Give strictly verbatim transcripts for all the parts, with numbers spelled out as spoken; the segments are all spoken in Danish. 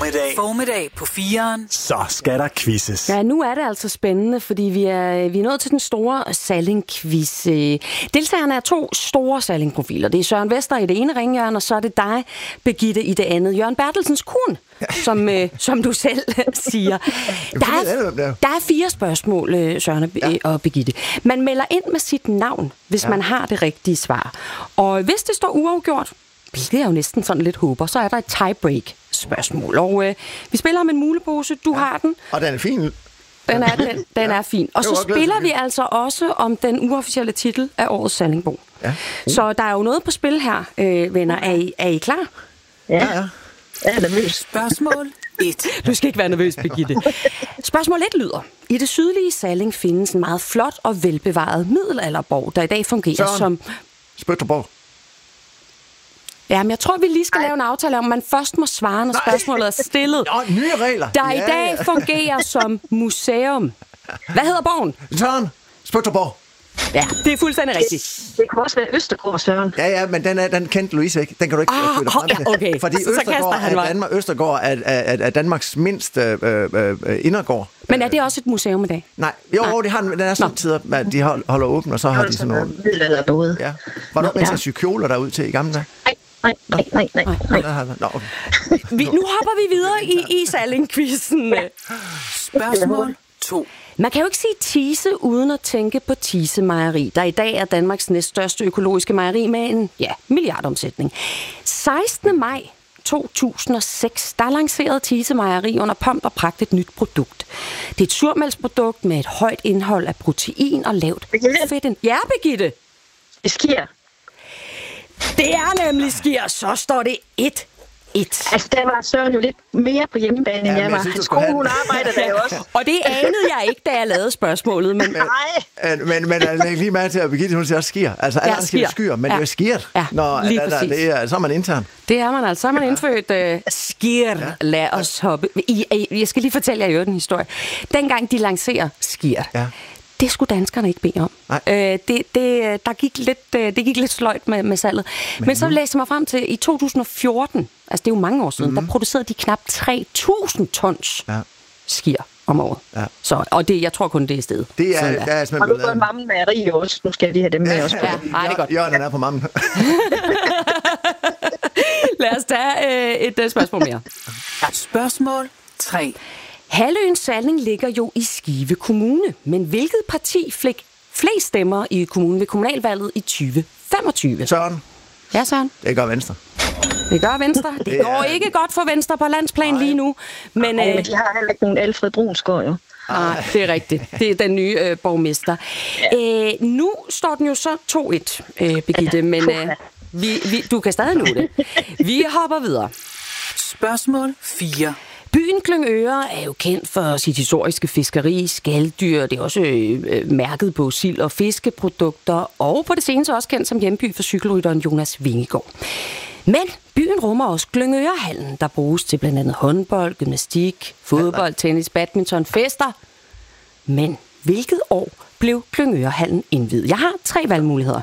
Formiddag. Formiddag på fireren. Så skal der quizzes. Ja, nu er det altså spændende, fordi vi er, vi er nået til den store Salling-quiz. Deltagerne er to store Salling-profiler. Det er Søren Vester i det ene ringhjørne, og så er det dig, Birgitte, i det andet. Jørgen Bertelsens kun, som, øh, som du selv siger. Der er, der er fire spørgsmål, Søren og Birgitte. Man melder ind med sit navn, hvis ja. man har det rigtige svar. Og hvis det står uafgjort, hvilket jeg jo næsten sådan lidt håber, så er der et tiebreak spørgsmål. Og øh, vi spiller om en mulepose. Du ja. har den. Og den er fin. Den er, den, den ja. er fin. Og så spiller vi altså også om den uofficielle titel af årets Sallingbo. Ja. Uh. Så der er jo noget på spil her, øh, venner. Er I, er I klar? Ja, ja. Jeg er nervøs. Spørgsmål et. Du skal ikke være nervøs, Birgitte. Spørgsmål et lyder. I det sydlige Salling findes en meget flot og velbevaret middelalderborg, der i dag fungerer Søren. som... Spøtterborg. Ja, men jeg tror, vi lige skal Ej. lave en aftale om, man først må svare, når Nej. spørgsmålet er stillet. Nå, nye regler. Der ja, i dag ja. fungerer som museum. Hvad hedder borgen? Søren. Spøtterborg. Ja, det er fuldstændig rigtigt. Det, det kan også være Østergaard, Søren. Ja, ja, men den, er, den kendte Louise ikke. Den kan du ikke ah, følge frem ja, til. okay. Fordi så, Østergaard, så er Danmark, Østergaard er, er, er Danmarks mindste øh, øh, indergård. Men er det også et museum i dag? Nej, jo, Nej. det har den er sådan tider, at de holder åbent, og så har de sådan noget. Ja. Var du med til at sy kjoler derud til i gamle dage? Nej, nej, nej, nej, nej. Nå, okay. vi, nu hopper vi videre i, i Salling-quizzen. Spørgsmål to. Man kan jo ikke sige Thise uden at tænke på Thise Mejeri, der i dag er Danmarks næststørste økologiske mejeri med en ja, milliardomsætning. sekstende maj to tusind og seks, der lancerede Thise Mejeri under pomp og pragt et nyt produkt. Det er et surmælksprodukt med et højt indhold af protein og lavt fedt. Ja, Birgitte? Det sker. Det er nemlig sker, så står det et et. Altså, der var Søren jo lidt mere på hjemmebane, end ja, jeg var. Hans kone, hun arbejder der jo også. Og det anede jeg ikke, da jeg lavede spørgsmålet. Men... Nej. Men, men, men læg lige mærke til, at Birgitte, hun siger også skier. Altså, alle andre siger skyer, men ja. det er skier. Ja, når lige der, der, det er, så er man intern. Det er man altså. Så er man indfødt uh, skier. Ja. Lad os hoppe. I, I, jeg skal lige fortælle jer jo den historie. Dengang de lancerer skier, ja. det skulle danskerne ikke bede om. Øh, det, det, der gik lidt, det gik lidt sløjt med, med salget. Men, Men så læste jeg mig frem til, i to tusind og fjorten, altså det er jo mange år siden, mm-hmm. der producerede de knap tre tusind tons ja. skier om året. Ja. Så, og det, jeg tror kun, det er stedet. Det er, der er Har du fået mammen mejeri også? Nu skal jeg lige have dem med også. Ja, ja. Ej, det er godt. Jørgen er på mammen. Lad os tage øh, et uh, spørgsmål mere. Spørgsmål tre. Halvøen Salling ligger jo i Skive Kommune, men hvilket parti fik flest stemmer i kommunen ved kommunalvalget i tyve femogtyve? Søren. Ja, Søren. Det gør Venstre. Det gør Venstre. Det, det går er... ikke godt for Venstre på landsplan lige nu. Men, oh, øh... men de har heller ikke nogen Alfred Brunsgaard, jo. Nej, det er rigtigt. Det er den nye øh, borgmester. Ja. Æ, nu står den jo så to et, øh, Birgitte, men øh, vi, vi, du kan stadig nå det. Vi hopper videre. Spørgsmål fire. Byen Klyngøre er jo kendt for sit historiske fiskeri, skaldyr, det er også øh, mærket på sild- og fiskeprodukter, og på det seneste også kendt som hjemby for cykelrytteren Jonas Vingegaard. Men byen rummer også Klyngørehallen, der bruges til blandt andet håndbold, gymnastik, fodbold, tennis, badminton, fester. Men hvilket år blev Klyngørehallen indviet? Jeg har tre valgmuligheder.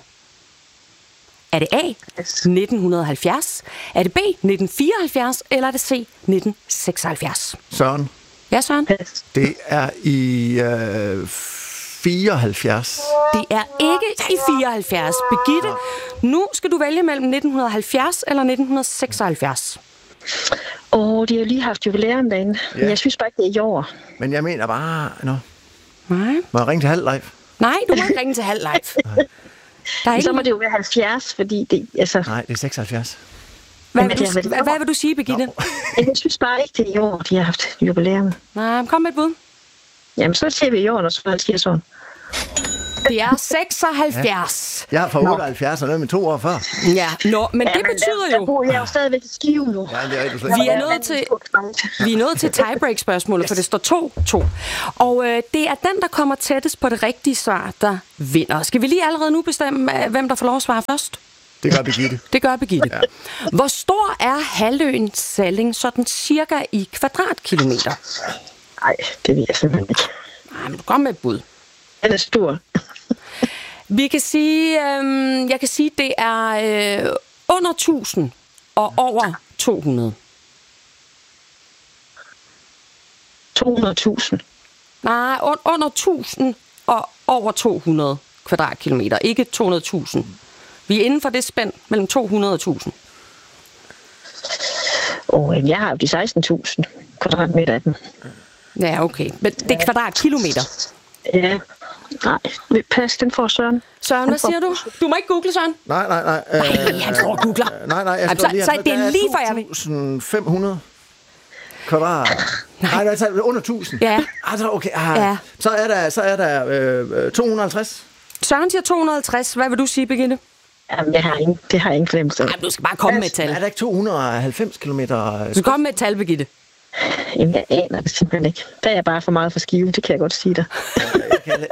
Er det A, nitten halvfjerds, er det B, nitten fireoghalvfjerds, eller er det C, nitten seksoghalvfjerds? Søren. Ja, Søren? Det er i øh, fireoghalvfjerds. Det er ikke i fireoghalvfjerds. Birgitte, nu skal du vælge mellem nitten halvfjerds eller nitten seksoghalvfjerds. Åh, oh, de har jo lige haft jubilæum derinde, ja. Men jeg synes bare ikke, det er i år. Men jeg mener bare... Nå. Nej. Må jeg ringe til halv live? Nej, du må ikke ringe til halv live. Der er ikke... Så må det jo være halvfjerds, fordi det... Altså... Nej, det er seksoghalvfjerds. Hvad vil, du, hvad, hvad vil du sige, Birgitte? No. Jeg synes bare ikke, det er i år, de har haft jubilæum. Nej, kom med et bud. Jamen, så ser vi i år, når så siger sådan. Det er seksoghalvfjerds. Ja. Jeg er fra otteoghalvfjerds og noget med to år før. Ja, nå, men ja, det men betyder der, jo... Der jeg er jo stadigvæk i Skive nu. Ja, det er rigtig vi er nået til, vi er nået til tiebreak-spørgsmålet, yes. For det står to to. Og øh, det er den, der kommer tættest på det rigtige svar, der vinder. Skal vi lige allerede nu bestemme, hvem der får lov at svare først? Det gør Birgitte. Det gør Birgitte. Ja. Hvor stor er halvøen Salling sådan cirka i kvadratkilometer? Nej, det ved jeg simpelthen ikke. Nej, men du kom med et bud. Den er stor. Vi kan sige, øh, jeg kan sige, det er øh, under tusind og over to hundrede. to hundrede tusind. Nej, under tusind og over to hundrede kvadratkilometer. Ikke to hundrede tusind. Vi er inden for det spænd mellem to hundrede og tusind. Åh, oh, jeg har jo de seksten tusind kvadratmeter af dem. Ja, okay. Men det er kvadratkilometer. Ja, nej. Pas, den får Søren. Søren, hvad siger du? Du må ikke google, Søren. Nej, nej, nej. Nej, han står og googler. Nej, nej, jeg så, lige, så det er lige for jer. to tusind fem hundrede kvadrat. Nej, nej, nej, under tusind. Ja. Altså, okay. Ah, ja. Så er der, så er der øh, to hundrede og halvtreds. Søren siger to hundrede og halvtreds. Hvad vil du sige, Birgitte? Jamen, det har jeg ingen, det har jeg ingen fornemmelse af. Nej, du skal bare komme med et tal. Er der ikke to hundrede og halvfems kilometer? Du skal komme med et tal, Birgitte. Jamen, jeg aner det simpelthen ikke. Der er jeg bare for meget for skive, det kan jeg godt sige dig. Jeg kan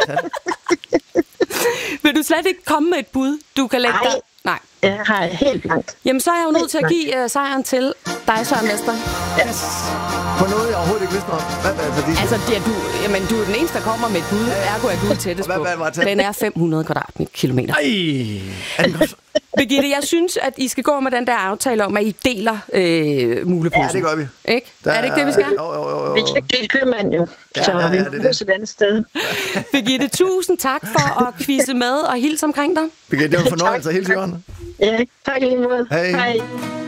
Vil du slet ikke komme med et bud, du kan lægge dig? Nej. Jeg har helt blankt. Jamen, så er jeg jo nødt til at give uh, sejren til dig, Søren Mester. Yes. På noget, jeg overhovedet ikke vidste om. Hvad, hvad, hvad, altså, det er, du, jamen, du er den eneste, der kommer med et bud. Ergo er du tættest på. Den er fem hundrede kvadratkilometer. Ej! Birgitte, jeg synes, at I skal gå med den der aftale om, at I deler øh, muleposen. Ja, det gør vi. Ikke? Der, er det ikke det, vi skal? Jo, jo, jo, jo. Vi kan ikke dele købmand, jo. Ja, så ja, ja, vi det må et andet sted. Birgitte, tusind tak for at quizze med og hilse omkring dig. Birgitte, det var en fornøjelse at hilse, Jørgen. Ja, tak i lige måde. Hej. Hej.